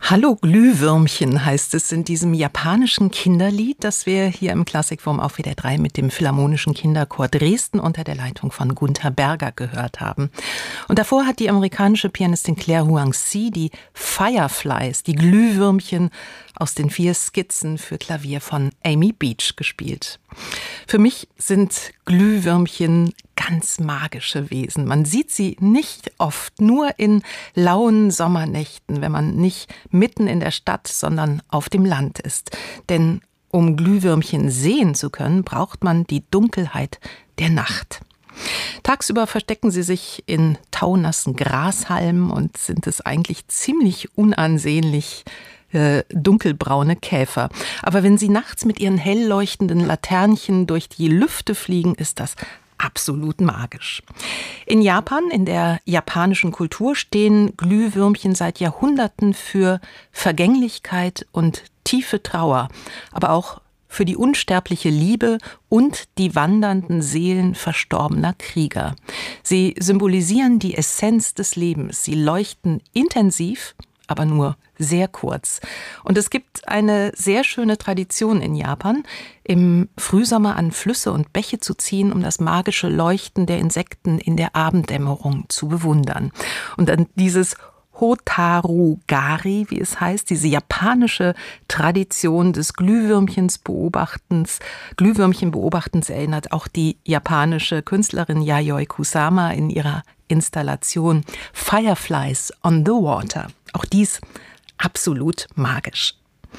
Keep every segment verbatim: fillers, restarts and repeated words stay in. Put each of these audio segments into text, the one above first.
Hallo Glühwürmchen heißt es in diesem japanischen Kinderlied, das wir hier im Klassikform auf W D R drei mit dem Philharmonischen Kinderchor Dresden unter der Leitung von Gunther Berger gehört haben. Und davor hat die amerikanische Pianistin Claire Huang-Si die Fireflies, die Glühwürmchen aus den vier Skizzen für Klavier von Amy Beach gespielt. Für mich sind Glühwürmchen ganz magische Wesen. Man sieht sie nicht oft, nur in lauen Sommernächten, wenn man nicht mitten in der Stadt, sondern auf dem Land ist. Denn um Glühwürmchen sehen zu können, braucht man die Dunkelheit der Nacht. Tagsüber verstecken sie sich in taunassen Grashalmen und sind es eigentlich ziemlich unansehnlich äh, dunkelbraune Käfer. Aber wenn sie nachts mit ihren hell leuchtenden Laternchen durch die Lüfte fliegen, ist das absolut magisch. In Japan, in der japanischen Kultur, stehen Glühwürmchen seit Jahrhunderten für Vergänglichkeit und tiefe Trauer, aber auch für die unsterbliche Liebe und die wandernden Seelen verstorbener Krieger. Sie symbolisieren die Essenz des Lebens. Sie leuchten intensiv, aber nur sehr kurz. Und es gibt eine sehr schöne Tradition in Japan, im Frühsommer an Flüsse und Bäche zu ziehen, um das magische Leuchten der Insekten in der Abenddämmerung zu bewundern. Und dann dieses Hotaru-gari, wie es heißt, diese japanische Tradition des Glühwürmchens beobachtens, Glühwürmchen beobachtens erinnert auch die japanische Künstlerin Yayoi Kusama in ihrer Installation Fireflies on the Water. Auch dies absolut magisch.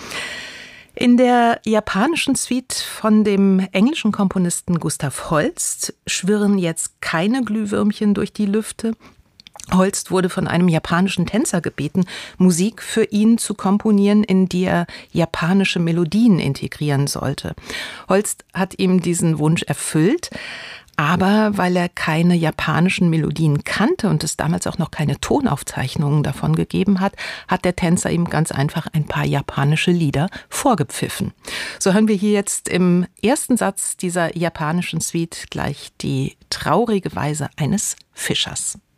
In der japanischen Suite von dem englischen Komponisten Gustav Holst schwirren jetzt keine Glühwürmchen durch die Lüfte. Holst wurde von einem japanischen Tänzer gebeten, Musik für ihn zu komponieren, in die er japanische Melodien integrieren sollte. Holst hat ihm diesen Wunsch erfüllt, aber weil er keine japanischen Melodien kannte und es damals auch noch keine Tonaufzeichnungen davon gegeben hat, hat der Tänzer ihm ganz einfach ein paar japanische Lieder vorgepfiffen. So hören wir hier jetzt im ersten Satz dieser japanischen Suite gleich die traurige Weise eines Fischers.